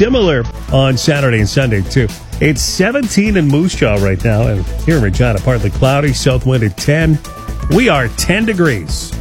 similar on Saturday and Sunday, too. It's 17 in Moose Jaw right now, and here in Regina, partly cloudy, south wind at 10. We are 10 degrees.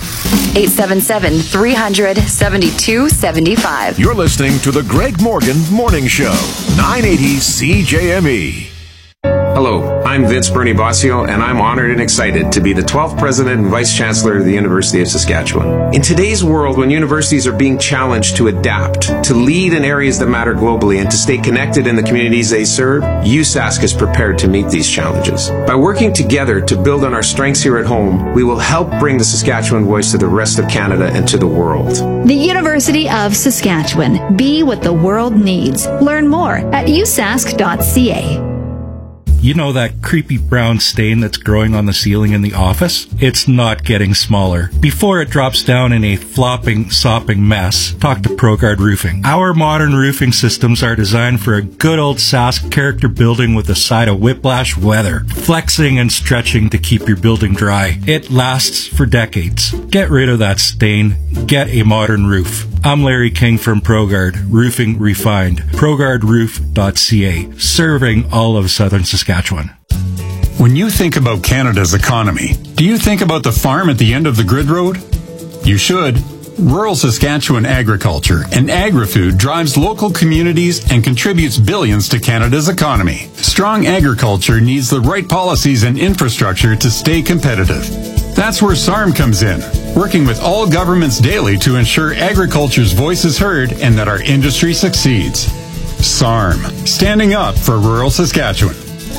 877-300-7275. You're listening to the Greg Morgan Morning Show, 980 CJME. Hello, I'm Vince Bernie Bossio, and I'm honored and excited to be the 12th President and Vice Chancellor of the University of Saskatchewan. In today's world, when universities are being challenged to adapt, to lead in areas that matter globally, and to stay connected in the communities they serve, USask is prepared to meet these challenges. By working together to build on our strengths here at home, we will help bring the Saskatchewan voice to the rest of Canada and to the world. The University of Saskatchewan. Be what the world needs. Learn more at usask.ca. You know that creepy brown stain that's growing on the ceiling in the office? It's not getting smaller. Before it drops down in a flopping, sopping mess, talk to ProGuard Roofing. Our modern roofing systems are designed for a good old Sask character building with a side of whiplash weather, flexing and stretching to keep your building dry. It lasts for decades. Get rid of that stain. Get a modern roof. I'm Larry King from ProGuard Roofing Refined. ProGuardRoof.ca, serving all of southern Saskatchewan. When you think about Canada's economy, do you think about the farm at the end of the grid road? You should. Rural Saskatchewan agriculture and agri-food drives local communities and contributes billions to Canada's economy. Strong agriculture needs the right policies and infrastructure to stay competitive. That's where SARM comes in, working with all governments daily to ensure agriculture's voice is heard and that our industry succeeds. SARM, standing up for rural Saskatchewan.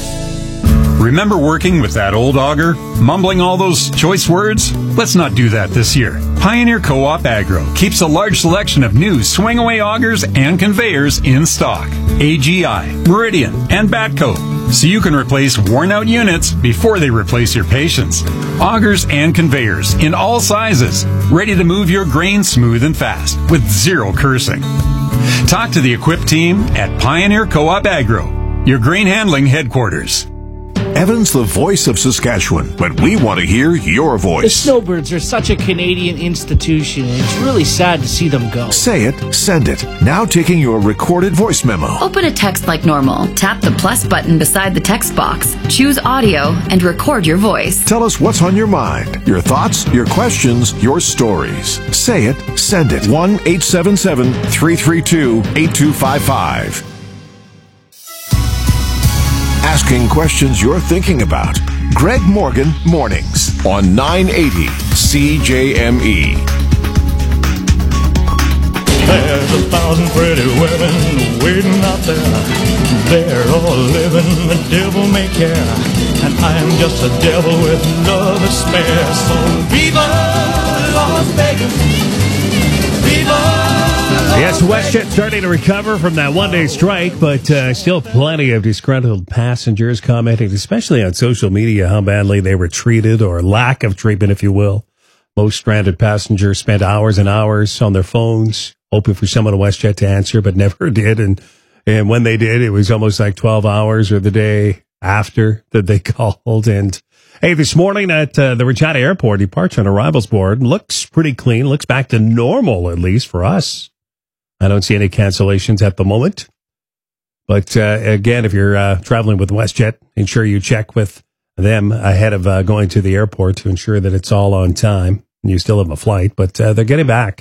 Remember working with that old auger, mumbling all those choice words? Let's not do that this year. Pioneer Co-op Agro keeps a large selection of new swing-away augers and conveyors in stock. AGI, Meridian, and Batco, so you can replace worn-out units before they replace your patience. Augers and conveyors in all sizes, ready to move your grain smooth and fast with zero cursing. Talk to the equipped team at Pioneer Co-op Agro, your grain handling headquarters. Evan's the voice of Saskatchewan, but we want to hear your The voice. Snowbirds are such a Canadian institution, and it's really sad to see them go. Say it, send it. Now taking your recorded voice memo. Open a text like normal. Tap the plus button beside the text box. Choose audio and record your voice. Tell us what's on your mind, your thoughts, your questions, your stories. Say it, send it. 1-877-332-8255. Asking questions you're thinking about. Greg Morgan Mornings on 980 CJME. There's 1,000 pretty women waiting out there. They're all living the devil may care. And I'm just a devil with love to spare. So viva Las Vegas. Viva. Yes, WestJet starting to recover from that one-day strike, but still plenty of disgruntled passengers commenting, especially on social media, how badly they were treated, or lack of treatment, if you will. Most stranded passengers spent hours and hours on their phones, hoping for someone at WestJet to answer, but never did. And when they did, it was almost like 12 hours or the day after that they called. And hey, this morning at the Regina Airport, departure and arrivals board looks pretty clean, looks back to normal, at least for us. I don't see any cancellations at the moment. But again, if you're traveling with WestJet, ensure you check with them ahead of going to the airport to ensure that it's all on time. You still have a flight, but they're getting back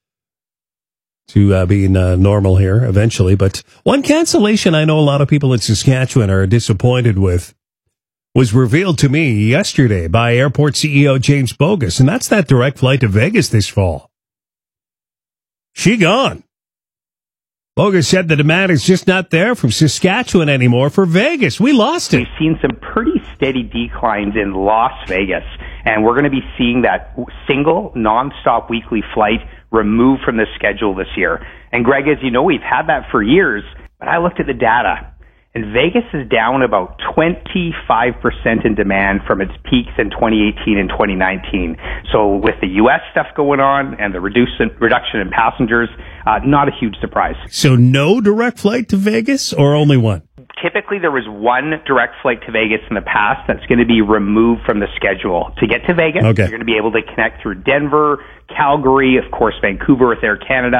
to being normal here eventually. But one cancellation I know a lot of people in Saskatchewan are disappointed with was revealed to me yesterday by airport CEO James Bogus, and that's that direct flight to Vegas this fall. She gone. Bogus said the demand is just not there from Saskatchewan anymore for Vegas. We lost it. We've seen some pretty steady declines in Las Vegas, and we're going to be seeing that single, nonstop weekly flight removed from the schedule this year. And Greg, as you know, we've had that for years, but I looked at the data, and Vegas is down about 25% in demand from its peaks in 2018 and 2019. So with the U.S. stuff going on and the reduction in passengers, not a huge surprise. So no direct flight to Vegas, or only one? Typically, there was one direct flight to Vegas in the past that's going to be removed from the schedule. To get to Vegas, You're going to be able to connect through Denver, Calgary, of course, Vancouver with Air Canada.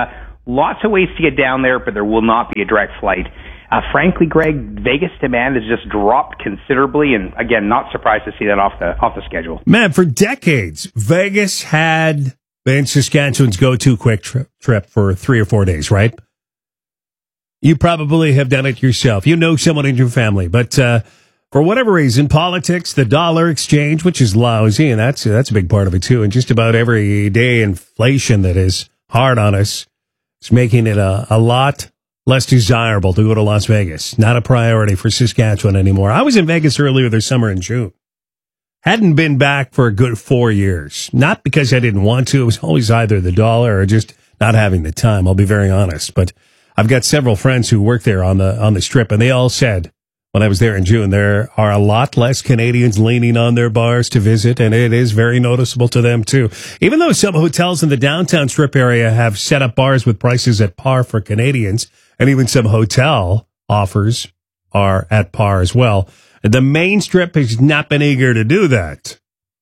lots of ways to get down there, but there will not be a direct flight. Frankly, Greg, Vegas demand has just dropped considerably, and again, not surprised to see that off the schedule. Man, for decades, Vegas had been Saskatchewan's go-to quick trip for 3 or 4 days, right? You probably have done it yourself. You know someone in your family, but for whatever reason, politics, the dollar exchange, which is lousy, and that's a big part of it too, and just about every day inflation that is hard on us, is making it a lot less desirable to go to Las Vegas. Not a priority for Saskatchewan anymore. I was in Vegas earlier this summer in June. Hadn't been back for a good 4 years. Not because I didn't want to. It was always either the dollar or just not having the time. I'll be very honest. But I've got several friends who work there on the strip, and they all said when I was there in June, there are a lot less Canadians leaning on their bars to visit, and it is very noticeable to them too. Even though some hotels in the downtown strip area have set up bars with prices at par for Canadians, and even some hotel offers are at par as well, the main strip has not been eager to do that.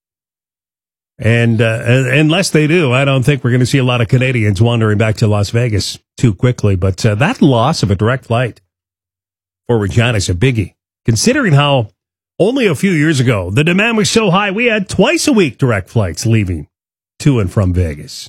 And unless they do, I don't think we're going to see a lot of Canadians wandering back to Las Vegas too quickly. But that loss of a direct flight for Regina is a biggie, considering how only a few years ago the demand was so high we had twice a week direct flights leaving to and from Vegas.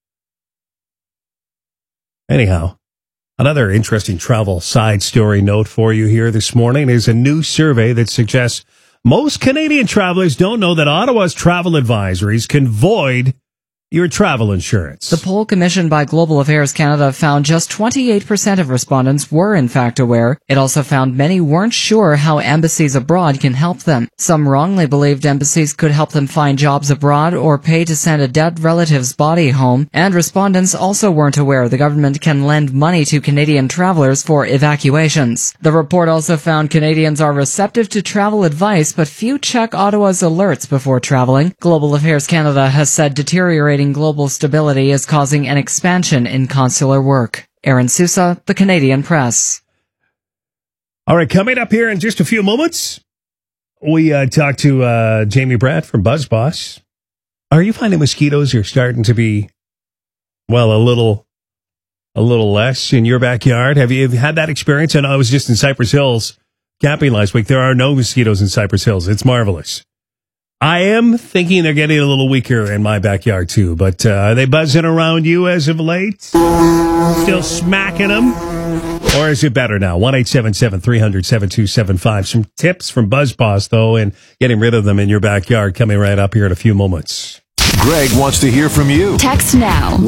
Anyhow, another interesting travel side story note for you here this morning is a new survey that suggests most Canadian travelers don't know that Ottawa's travel advisories can void your travel insurance. The poll commissioned by Global Affairs Canada found just 28% of respondents were in fact aware. It also found many weren't sure how embassies abroad can help them. Some wrongly believed embassies could help them find jobs abroad or pay to send a dead relative's body home. And respondents also weren't aware the government can lend money to Canadian travelers for evacuations. The report also found Canadians are receptive to travel advice, but few check Ottawa's alerts before traveling. Global Affairs Canada has said deteriorating global stability is causing an expansion in consular work. Aaron Sousa, The Canadian Press. All right, coming up here in just a few moments, we talk to Jamie Bratt from BuzzBoss. Are you finding mosquitoes are starting to be, well, a little less in your backyard? Have you had that experience? I know I was just in Cypress Hills camping last week. There are no mosquitoes in Cypress Hills. It's marvelous. I am thinking they're getting a little weaker in my backyard too, but are they buzzing around you as of late? Still smacking them? Or is it better now? 1-877-300-7275. Some tips from BuzzBoss, though, and getting rid of them in your backyard coming right up here in a few moments. Greg wants to hear from you. Text now.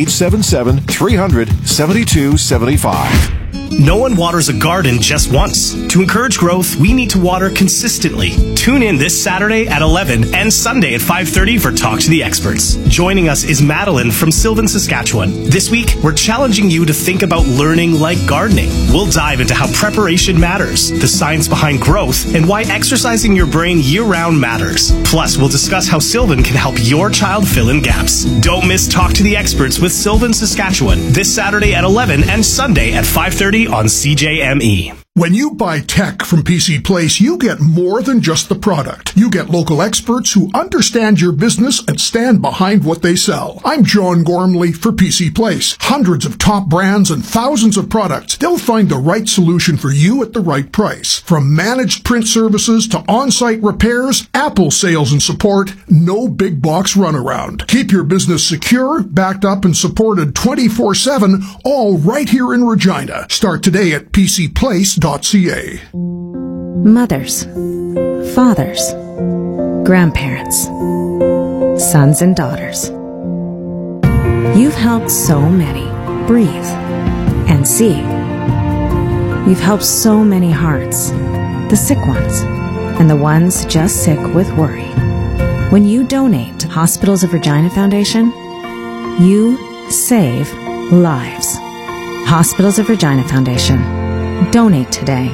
1-877-300-7275. No one waters a garden just once. To encourage growth, we need to water consistently. Tune in this Saturday at 11 and Sunday at 5:30 for Talk to the Experts. Joining us is Madeline from Sylvan, Saskatchewan. This week, we're challenging you to think about learning like gardening. We'll dive into how preparation matters, the science behind growth, and why exercising your brain year-round matters. Plus, we'll discuss how Sylvan can help your child fill in gaps. Don't miss Talk to the Experts with Sylvan, Saskatchewan this Saturday at 11 and Sunday at 5:30 on CJME. When you buy tech from PC Place, you get more than just the product. You get local experts who understand your business and stand behind what they sell. I'm John Gormley for PC Place. Hundreds of top brands and thousands of products. They'll find the right solution for you at the right price. From managed print services to on-site repairs, Apple sales and support, no big box runaround. Keep your business secure, backed up and supported 24/7, all right here in Regina. Start today at PCPlace.ca. Mothers, fathers, grandparents, sons and daughters. You've helped so many breathe and see. You've helped so many hearts, the sick ones, and the ones just sick with worry. When you donate to Hospitals of Regina Foundation, you save lives. Hospitals of Regina Foundation. Donate today.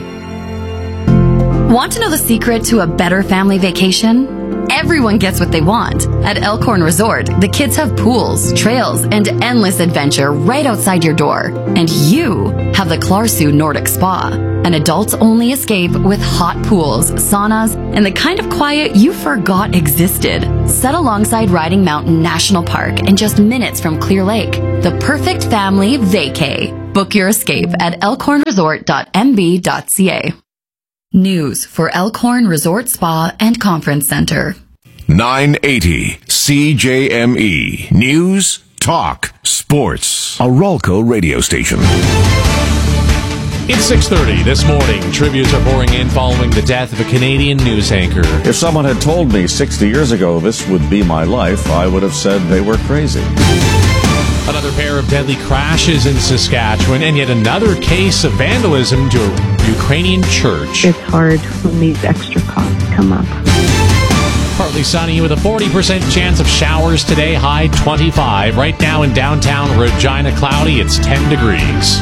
Want to know the secret to a better family vacation? Everyone gets what they want. At Elkhorn Resort, the kids have pools, trails, and endless adventure right outside your door. And you have the Clarsu Nordic Spa, an adults-only escape with hot pools, saunas, and the kind of quiet you forgot existed. Set alongside Riding Mountain National Park and just minutes from Clear Lake. The perfect family vacay. Book your escape at elkhornresort.mb.ca. News for Elkhorn Resort Spa and Conference Center. 980 CJME. News, talk, sports. A Rolco radio station. It's 6:30 this morning. Tributes are pouring in following the death of a Canadian news anchor. If someone had told me 60 years ago this would be my life, I would have said they were crazy. Another pair of deadly crashes in Saskatchewan, and yet another case of vandalism to a Ukrainian church. It's hard when these extra costs come up. Partly sunny with a 40% chance of showers today, high 25. Right now in downtown Regina, cloudy, it's 10 degrees.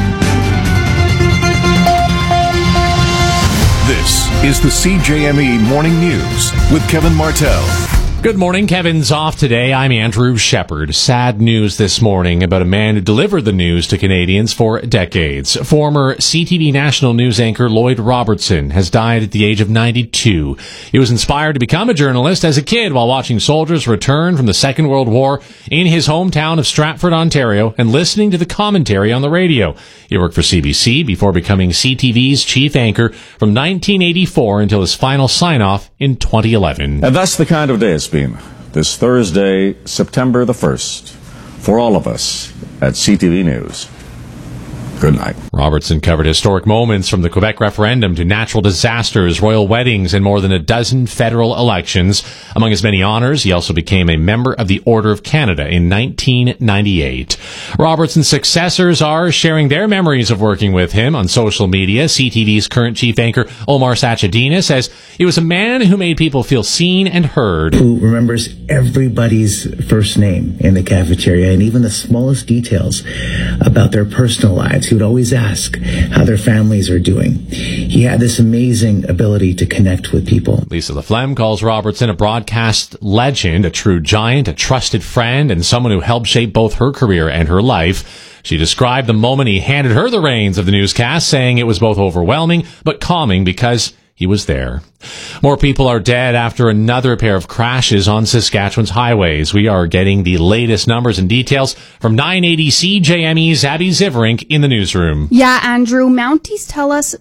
This is the CJME Morning News with Kevin Martell. Good morning. Kevin's off today. I'm Andrew Shepard. Sad news this morning about a man who delivered the news to Canadians for decades. Former CTV national news anchor Lloyd Robertson has died at the age of 92. He was inspired to become a journalist as a kid while watching soldiers return from the Second World War in his hometown of Stratford, Ontario, and listening to the commentary on the radio. He worked for CBC before becoming CTV's chief anchor from 1984 until his final sign-off in 2011. And that's the kind of day it's been this Thursday, September the 1st, for all of us at CTV News. Good night. Robertson covered historic moments from the Quebec referendum to natural disasters, royal weddings, and more than a dozen federal elections. Among his many honors, he also became a member of the Order of Canada in 1998. Robertson's successors are sharing their memories of working with him on social media. CTV's current chief anchor, Omar Sachedina, says he was a man who made people feel seen and heard. Who remembers everybody's first name in the cafeteria and even the smallest details about their personal lives. He would always ask how their families are doing. He had this amazing ability to connect with people. Lisa Laflamme calls Robertson a broadcast legend, a true giant, a trusted friend, and someone who helped shape both her career and her life. She described the moment he handed her the reins of the newscast, saying it was both overwhelming but calming because he was there. More people are dead after another pair of crashes on Saskatchewan's highways. We are getting the latest numbers and details from 980 CJME's Abby Ziverink in the newsroom. Yeah, Andrew, Mounties tell us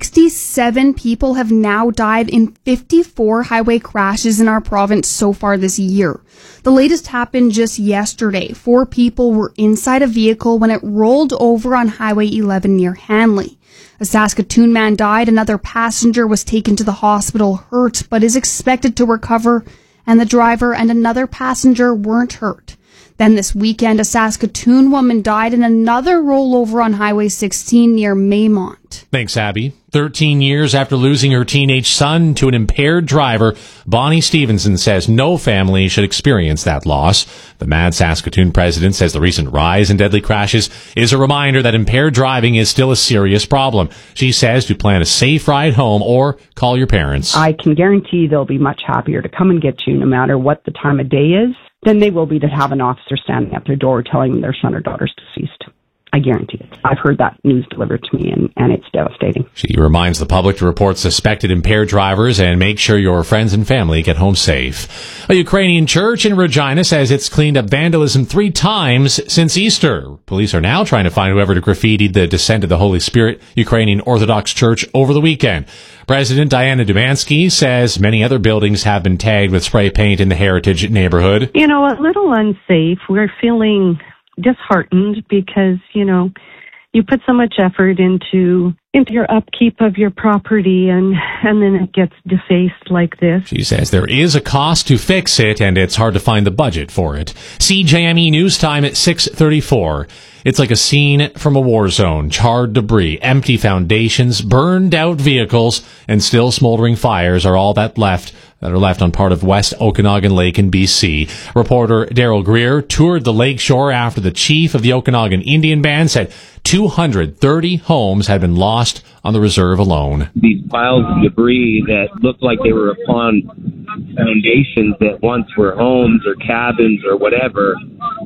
67 people have now died in 54 highway crashes in our province so far this year. The latest happened just yesterday. 4 people were inside a vehicle when it rolled over on Highway 11 near Hanley. A Saskatoon man died. Another passenger was taken to the hospital hurt, but is expected to recover, and the driver and another passenger weren't hurt. Then this weekend, a Saskatoon woman died in another rollover on Highway 16 near Maymont. Thanks, Abby. 13 years after losing her teenage son to an impaired driver, Bonnie Stevenson says no family should experience that loss. The Mad Saskatoon president says the recent rise in deadly crashes is a reminder that impaired driving is still a serious problem. She says to plan a safe ride home or call your parents. I can guarantee they'll be much happier to come and get you no matter what the time of day is than they will be to have an officer standing at their door telling them their son or daughter's deceased. I guarantee it. I've heard that news delivered to me, and it's devastating. She reminds the public to report suspected impaired drivers and make sure your friends and family get home safe. A Ukrainian church in Regina says it's cleaned up vandalism 3 times since Easter. Police are now trying to find whoever graffitied the Descent of the Holy Spirit Ukrainian Orthodox Church over the weekend. President Diana Dumansky says many other buildings have been tagged with spray paint in the Heritage neighborhood. You know, a little unsafe. We're feeling disheartened because, you know, you put so much effort into your upkeep of your property and then it gets defaced like this. She says there is a cost to fix it and it's hard to find the budget for it. CJME News Time at 6:34. It's like a scene from a war zone. Charred debris, empty foundations, burned out vehicles, and still smoldering fires are all that are left on part of West Okanagan Lake in BC. Reporter Daryl Greer toured the lakeshore after the chief of the Okanagan Indian Band said 230 homes had been lost on the reserve alone. These piles of debris that looked like they were upon foundations that once were homes or cabins or whatever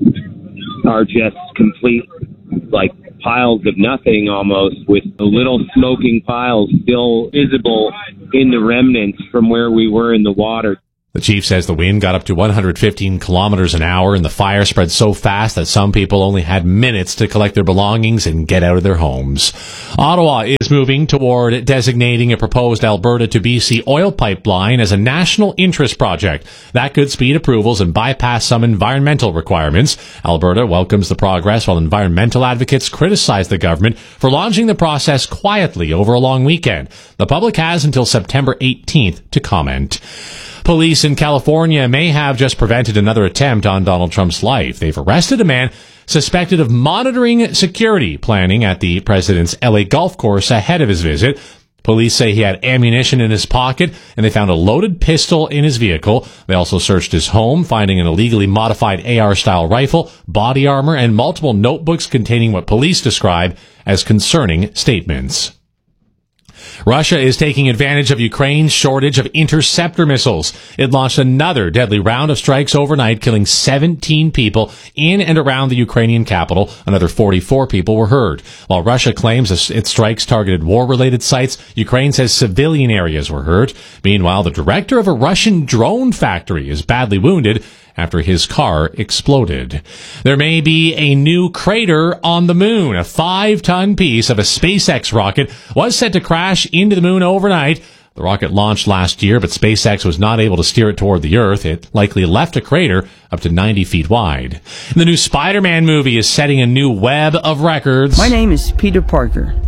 are just complete, like, piles of nothing almost, with the little smoking piles still visible in the remnants from where we were in the water. The chief says the wind got up to 115 kilometers an hour and the fire spread so fast that some people only had minutes to collect their belongings and get out of their homes. Ottawa is moving toward designating a proposed Alberta to BC oil pipeline as a national interest project. That could speed approvals and bypass some environmental requirements. Alberta welcomes the progress while environmental advocates criticize the government for launching the process quietly over a long weekend. The public has until September 18th to comment. Police in California may have just prevented another attempt on Donald Trump's life. They've arrested a man suspected of monitoring security planning at the president's LA golf course ahead of his visit. Police say he had ammunition in his pocket, and they found a loaded pistol in his vehicle. They also searched his home, finding an illegally modified AR-style rifle, body armor, and multiple notebooks containing what police describe as concerning statements. Russia is taking advantage of Ukraine's shortage of interceptor missiles. It launched another deadly round of strikes overnight, killing 17 people in and around the Ukrainian capital. Another 44 people were hurt. While Russia claims its strikes targeted war-related sites, Ukraine says civilian areas were hurt. Meanwhile, the director of a Russian drone factory is badly wounded after his car exploded. There may be a new crater on the moon. A 5-ton piece of a SpaceX rocket was set to crash into the moon overnight. The rocket launched last year, but SpaceX was not able to steer it toward the Earth. It likely left a crater up to 90 feet wide. And the new Spider-Man movie is setting a new web of records. My name is Peter Parker.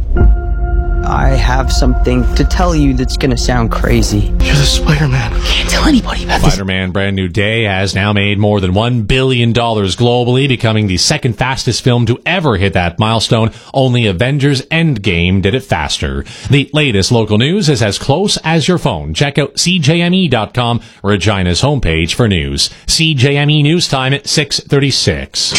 I have something to tell you that's going to sound crazy. You're the Spider-Man. Can't tell anybody about this. Spider-Man Brand New Day has now made more than $1 billion globally, becoming the second fastest film to ever hit that milestone. Only Avengers Endgame did it faster. The latest local news is as close as your phone. Check out CJME.com, Regina's homepage for news. CJME News Time at 6:36.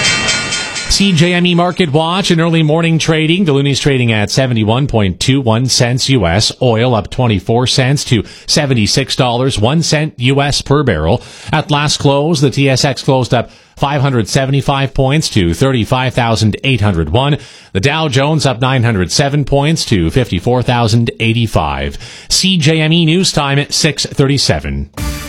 CJME Market Watch and early morning trading. The Looney's trading at 71.21 cents U.S. Oil up 24 cents to $76, 1 cent U.S. per barrel. At last close, the TSX closed up 575 points to 35,801. The Dow Jones up 907 points to 54,085. CJME News Time at 6:37.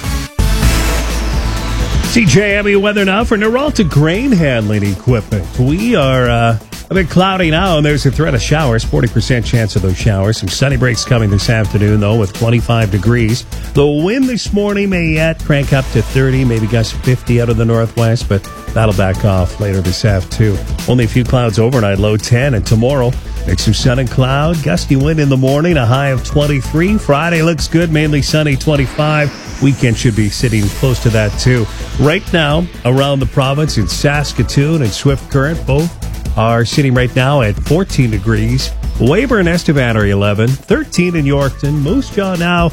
CJME weather now for Noralta grain handling equipment. We are a bit cloudy now, and there's a threat of showers, 40% chance of those showers. Some sunny breaks coming this afternoon, though, with 25 degrees. The wind this morning may yet crank up to 30, maybe gust 50 out of the northwest, but that'll back off later this afternoon. Only a few clouds overnight, low 10, and tomorrow, mix of sun and cloud, gusty wind in the morning, a high of 23. Friday looks good, mainly sunny, 25. Weekend should be sitting close to that, too. Right now, around the province in Saskatoon and Swift Current, both are sitting right now at 14 degrees. Weyburn and Estevan are 11, 13 in Yorkton. Moose Jaw now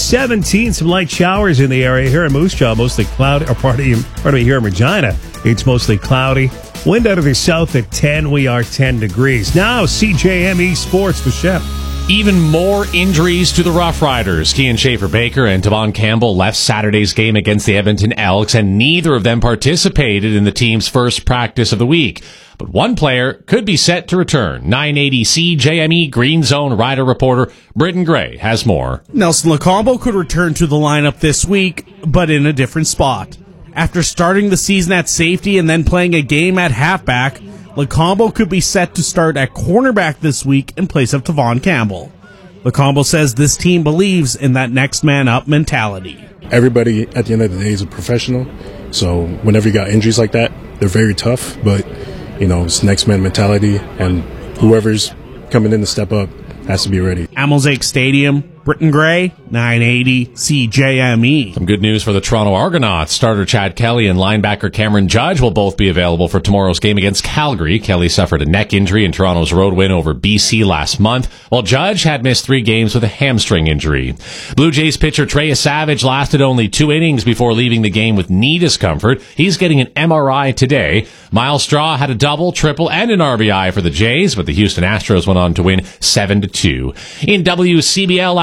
17. Some light showers in the area here in Moose Jaw, mostly cloudy. Or pardon me, here in Regina, it's mostly cloudy. Wind out of the south at 10. We are 10 degrees. Now, CJME Sports with Shep. Even more injuries to the Rough Riders. Kian Schaefer-Baker and Tavon Campbell left Saturday's game against the Edmonton Elks, and neither of them participated in the team's first practice of the week. But one player could be set to return. 980 CJME Green Zone Rider reporter Britton Gray has more. Nelson Lacombo could return to the lineup this week, but in a different spot. After starting the season at safety and then playing a game at halfback, Lacombo could be set to start at cornerback this week in place of Tavon Campbell. Lacombo says this team believes in that next man up mentality. Everybody at the end of the day is a professional, so whenever you got injuries like that, they're very tough, but it's next man mentality, and whoever's coming in to step up has to be ready. Amosake Stadium, Britton Gray, 980 CJME. Some good news for the Toronto Argonauts. Starter Chad Kelly and linebacker Cameron Judge will both be available for tomorrow's game against Calgary. Kelly suffered a neck injury in Toronto's road win over BC last month, while Judge had missed 3 games with a hamstring injury. Blue Jays pitcher Trey Savage lasted only 2 innings before leaving the game with knee discomfort. He's getting an MRI today. Miles Straw had a double, triple, and an RBI for the Jays, but the Houston Astros went on to win 7-2. In WCBL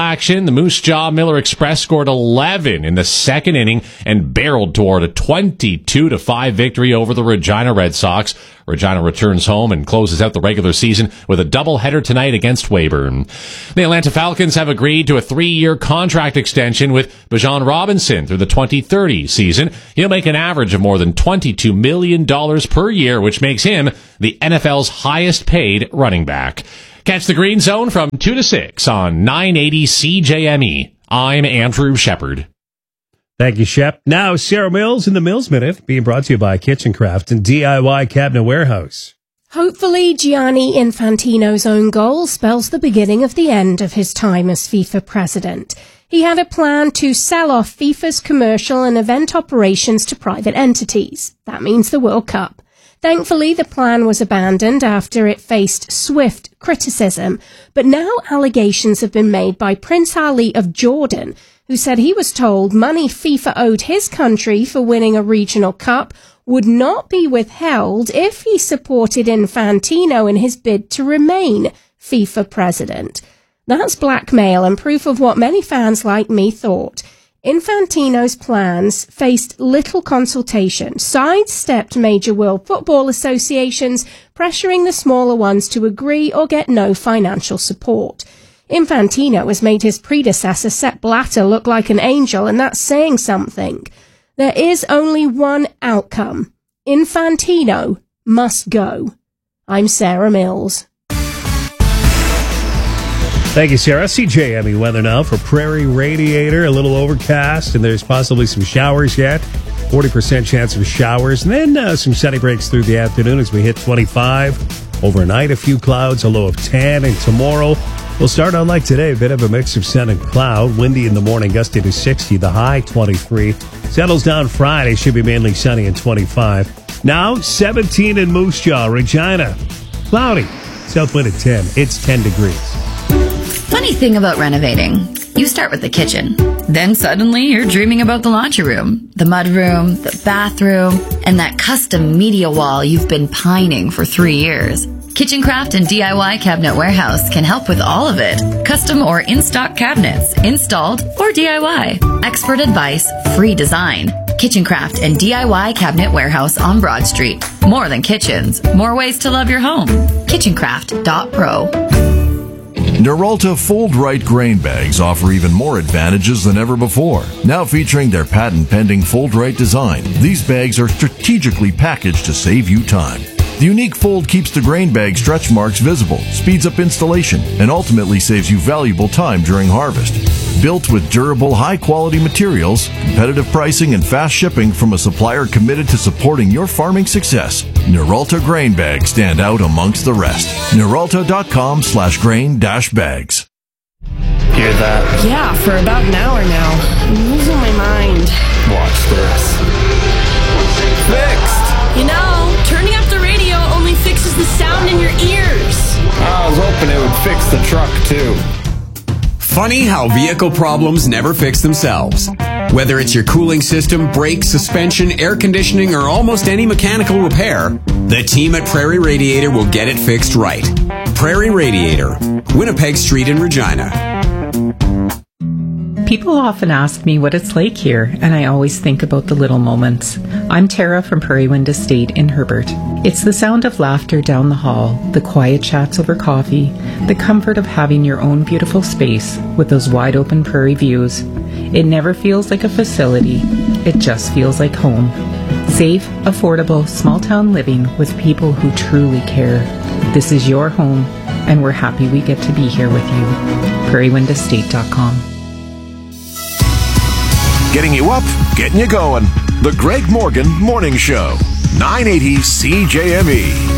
action, the Moose Jaw Miller Express scored 11 in the second inning and barreled toward a 22-5 victory over the Regina Red Sox. Regina returns home and closes out the regular season with a doubleheader tonight against Weyburn. The Atlanta Falcons have agreed to a 3-year contract extension with Bijan Robinson through the 2030 season. He'll make an average of more than $22 million per year, which makes him the NFL's highest paid running back. Catch the Green Zone from 2 to 6 on 980 CJME. I'm Andrew Shepard. Thank you, Shep. Now, Sarah Mills in the Mills Minute, being brought to you by Kitchen Craft and DIY Cabinet Warehouse. Hopefully, Gianni Infantino's own goal spells the beginning of the end of his time as FIFA president. He had a plan to sell off FIFA's commercial and event operations to private entities. That means the World Cup. Thankfully, the plan was abandoned after it faced swift criticism. But now allegations have been made by Prince Ali of Jordan, who said he was told money FIFA owed his country for winning a regional cup would not be withheld if he supported Infantino in his bid to remain FIFA president. That's blackmail and proof of what many fans like me thought. Infantino's plans faced little consultation, sidestepped major world football associations, pressuring the smaller ones to agree or get no financial support. Infantino has made his predecessor Sepp Blatter look like an angel, and that's saying something. There is only one outcome. Infantino must go. I'm Sarah Mills. Thank you, Sarah. CJME weather now for Prairie Radiator. A little overcast, and there's possibly some showers yet. 40% chance of showers, and then some sunny breaks through the afternoon as we hit 25. Overnight, a few clouds, a low of 10, and tomorrow we'll start out like today, a bit of a mix of sun and cloud. Windy in the morning, gusty to 60, the high 23. Settles down Friday, should be mainly sunny and 25. Now, 17 in Moose Jaw, Regina. Cloudy, south wind at 10. It's 10 degrees. Funny thing about renovating. You start with the kitchen. Then suddenly you're dreaming about the laundry room, the mudroom, the bathroom, and that custom media wall you've been pining for 3 years. Kitchen Craft and DIY Cabinet Warehouse can help with all of it. Custom or in-stock cabinets, installed or DIY. Expert advice, free design. Kitchen Craft and DIY Cabinet Warehouse on Broad Street. More than kitchens, more ways to love your home. KitchenCraft.pro. Noralta Fold Right grain bags offer even more advantages than ever before. Now featuring their patent-pending Fold Right design, these bags are strategically packaged to save you time. The unique fold keeps the grain bag stretch marks visible, speeds up installation, and ultimately saves you valuable time during harvest. Built with durable, high-quality materials, competitive pricing, and fast shipping from a supplier committed to supporting your farming success, Noralta grain bags stand out amongst the rest. Noralta.com/grain-bags. Hear that? Yeah, for about an hour now. I'm losing my mind. Watch this. Fixed! You know, turning up the radio only fixes the sound in your ears. I was hoping it would fix the truck, too. Funny how vehicle problems never fix themselves. Whether it's your cooling system, brakes, suspension, air conditioning, or almost any mechanical repair, the team at Prairie Radiator will get it fixed right. Prairie Radiator, Winnipeg Street in Regina. People often ask me what it's like here, and I always think about the little moments. I'm Tara from Prairie Wind Estate in Herbert. It's the sound of laughter down the hall, the quiet chats over coffee, the comfort of having your own beautiful space with those wide open prairie views. It never feels like a facility, it just feels like home. Safe, affordable, small town living with people who truly care. This is your home, and we're happy we get to be here with you. prairiewindestate.com. Getting you up, getting you going. The Greg Morgan Morning Show. 980 CJME.